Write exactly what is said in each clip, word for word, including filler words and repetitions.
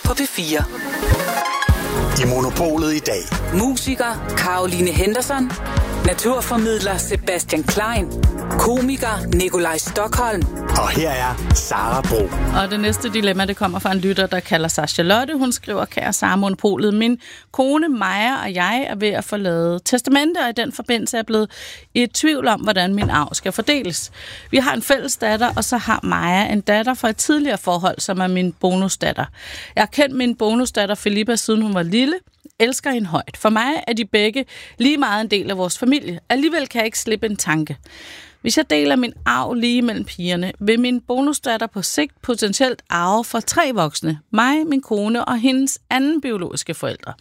på P fire. I Monopolet i dag. Musiker Caroline Henderson. Naturformidler Sebastian Klein. Komiker Nikolaj Stokholm. Og her er Sara Bro. Og det næste dilemma, det kommer fra en lytter, der kalder sig Charlotte. Hun skriver, kære Sara Monopolet, min kone Maja og jeg er ved at forlade testamente, og i den forbindelse er jeg blevet i tvivl om, hvordan min arv skal fordeles. Vi har en fælles datter, og så har Maja en datter fra et tidligere forhold, som er min bonusdatter. Jeg har kendt min bonusdatter Filippa, siden hun var lille. Elsker hende højt. For mig er de begge lige meget en del af vores familie. Alligevel kan jeg ikke slippe en tanke. Hvis jeg deler min arv lige mellem pigerne, vil min bonusdatter på sigt potentielt arve fra tre voksne. Mig, min kone og hendes anden biologiske forældre.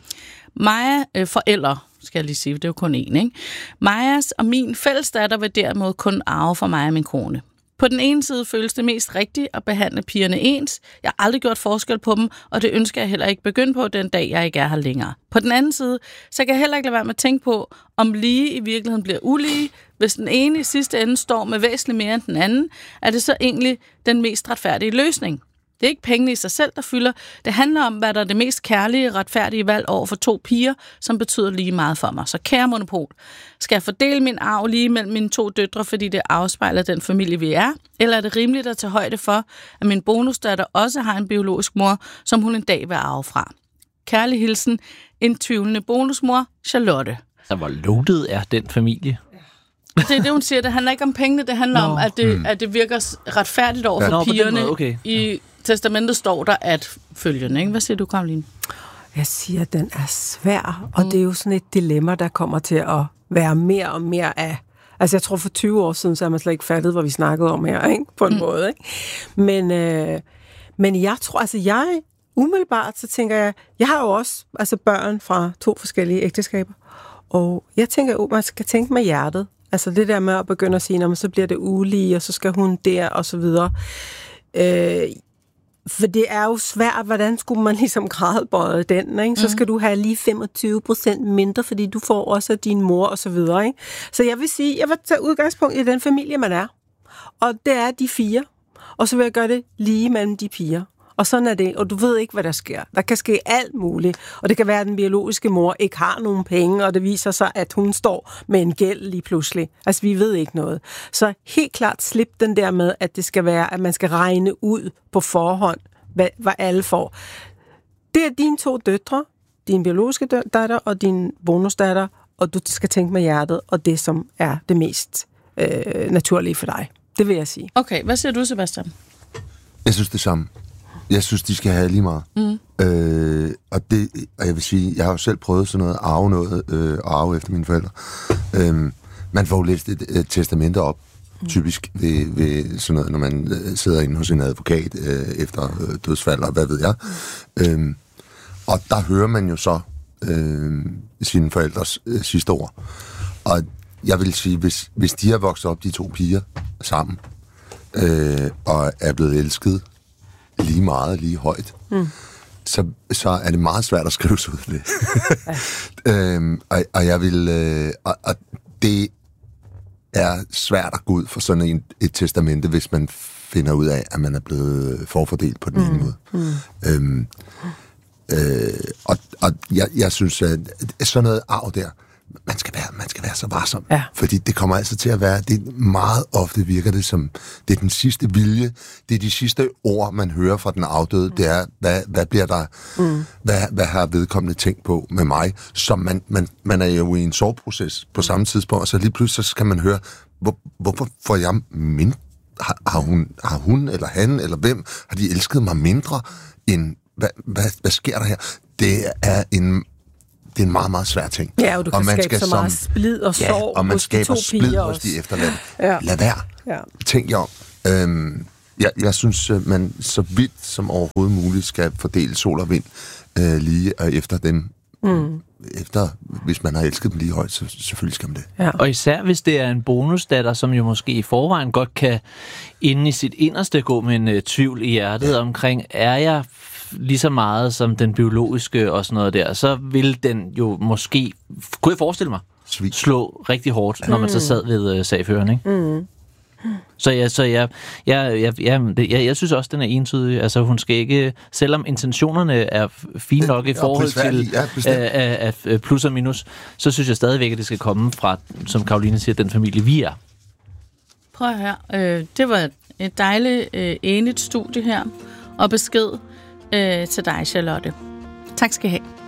Maja, øh, forældre, skal jeg lige sige, det er jo kun én, ikke? Majas og min fælles datter vil derimod kun arve fra mig og min kone. På den ene side føles det mest rigtigt at behandle pigerne ens. Jeg har aldrig gjort forskel på dem, og det ønsker jeg heller ikke begynde på den dag, jeg ikke er her længere. På den anden side, så kan jeg heller ikke lade være med at tænke på, om lige i virkeligheden bliver ulige. Hvis den ene i sidste ende står med væsentligt mere end den anden, er det så egentlig den mest retfærdige løsning. Det er ikke pengene i sig selv, der fylder. Det handler om, hvad der er det mest kærlige, retfærdige valg over for to piger, som betyder lige meget for mig. Så kære Monopol, skal jeg fordele min arv lige mellem mine to døtre, fordi det afspejler den familie, vi er? Eller er det rimeligt at tage højde for, at min bonusdatter også har en biologisk mor, som hun en dag vil arve fra? Kærlig hilsen, en tvivlende bonusmor, Charlotte. Så hvor loaded er den familie? Det er det, hun siger. Det handler ikke om pengene. Det handler Nå. om, at det, mm. at det virker retfærdigt over for ja. pigerne. Måde, okay. I testamentet står der, at følgende. Ikke? Hvad siger du, Caroline? Jeg siger, at den er svær, og mm. det er jo sådan et dilemma, der kommer til at være mere og mere af. Altså, jeg tror for tyve år siden, så har man slet ikke fattet, hvad vi snakkede om her, ikke? På en mm. måde, ikke? Men, øh, men jeg tror, altså jeg, umiddelbart, så tænker jeg, jeg har jo også altså børn fra to forskellige ægteskaber, og jeg tænker, at man skal tænke med hjertet. Altså det der med at begynde at sige, så bliver det ulige, og så skal hun der, og så videre. Øh, for det er jo svært, hvordan skulle man ligesom gradbøje den, ikke? Så skal du have lige femogtyve procent mindre, fordi du får også af din mor, og så videre, ikke? Så jeg vil sige, jeg vil tage udgangspunkt i den familie, man er. Og det er de fire. Og så vil jeg gøre det lige mellem de piger. Og sådan er det, og du ved ikke, hvad der sker. Der kan ske alt muligt, og det kan være, at den biologiske mor ikke har nogen penge, og det viser sig, at hun står med en gæld lige pludselig. Altså, vi ved ikke noget. Så helt klart slip den der med, at det skal være, at man skal regne ud på forhånd, hvad, hvad alle får. Det er dine to døtre, din biologiske datter og din bonusdatter, og du skal tænke med hjertet, og det, som er det mest øh, naturlige for dig. Det vil jeg sige. Okay, hvad siger du, Sebastian? Jeg synes det samme. Jeg synes, de skal have lige meget. Mm. Øh, og, det, og jeg vil sige, jeg har jo selv prøvet sådan noget at arve noget, øh, og arve efter mine forældre. Øh, man får jo læst et, et testamente op, mm. typisk ved, ved sådan noget, når man øh, sidder inde hos en advokat øh, efter øh, dødsfald, og hvad ved jeg. Mm. Øh, og der hører man jo så øh, sine forældres øh, sidste ord. Og jeg vil sige, hvis, hvis de har vokset op, de to piger, sammen, øh, og er blevet elsket, lige meget, lige højt, mm. så, så er det meget svært at skrive sig ud af det. øhm, og, og jeg vil... Øh, og, og det er svært at gå ud for sådan en, et testamente, hvis man finder ud af, at man er blevet forfordelt på den mm. ene måde. Mm. Øhm, øh, og og jeg, jeg synes, at sådan noget arv der, man skal være, man skal være så varsom. Ja. Fordi det kommer altså til at være, det meget ofte virker det som, det er den sidste vilje, det er de sidste ord, man hører fra den afdøde, mm. det er, hvad, hvad bliver der, mm. hvad, hvad har vedkommende tænkt på med mig, som man, man, man er jo i en sorgproces på samme tidspunkt, og så lige pludselig så skal man høre, hvor, hvorfor får jeg mindre, har, har, hun, har hun eller han, eller hvem, har de elsket mig mindre, end, hvad, hvad, hvad sker der her? Det er en Det er en meget, meget svær ting. Ja, og du kan og man skabe så meget som, splid og sorg ja, og man hos de to splid piger hos de efterladte. Ja. Lad være. Ja. Tænk jer om. Øhm, jeg, jeg synes, man så vidt som overhovedet muligt skal fordele sol og vind øh, lige og efter dem. Mm. Efter, hvis man har elsket dem lige højt, så selvfølgelig skal man det. Ja. Og især hvis det er en bonusdatter, som jo måske i forvejen godt kan inde i sit inderste gå med en uh, tvivl i hjertet ja. omkring, er jeg lige så meget som den biologiske og sådan noget der, så vil den jo måske, kunne jeg forestille mig, Svig. slå rigtig hårdt, når man så sad ved uh, sagføren, ikke? Mm. Så jeg, så jeg, jeg, jeg, jeg, jeg, jeg synes også, den er entydig. Altså, hun skal ikke, selvom intentionerne er fine nok i forhold til ja, uh, uh, plus og minus, så synes jeg stadigvæk, at det skal komme fra, som Karoline siger, den familie, vi er. Prøv at høre. Øh, det var et dejligt øh, enigt studie her, og besked øh, til dig, Charlotte. Tak skal I have.